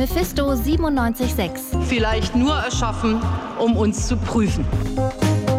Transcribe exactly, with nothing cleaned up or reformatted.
Mephisto siebenundneunzig Komma sechs. Vielleicht nur erschaffen, um uns zu prüfen.